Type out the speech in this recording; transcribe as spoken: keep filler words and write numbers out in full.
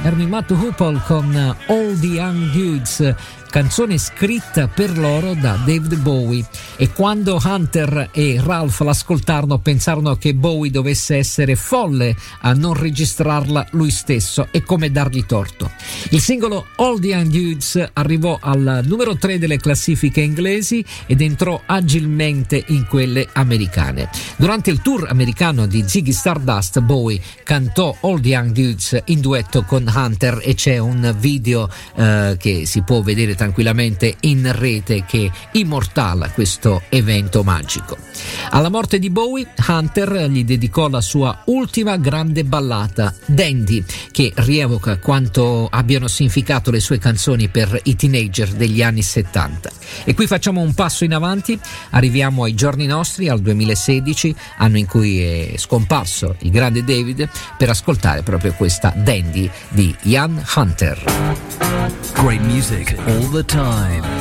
erano i Mott Hoople con All the Young Dudes, canzone scritta per loro da David Bowie, e quando Hunter e Ralph l'ascoltarono pensarono che Bowie dovesse essere folle a non registrarla lui stesso, e come dargli torto. Il singolo All the Young Dudes arrivò al numero tre delle classifiche inglesi ed entrò agilmente in quelle americane. Durante il tour americano di Ziggy Stardust, Bowie cantò All the Young Dudes in duetto con Hunter, e c'è un video eh, che si può vedere tranquillamente in rete che immortala questo evento magico. Alla morte di Bowie, Hunter gli dedicò la sua ultima grande ballata, Dandy, che rievoca quanto abbiano significato le sue canzoni per i teenager degli anni settanta. E qui facciamo un passo in avanti, arriviamo ai giorni nostri, al duemilasedici, anno in cui è scomparso il grande David, per ascoltare proprio questa Dandy di Ian Hunter. Great music all the time.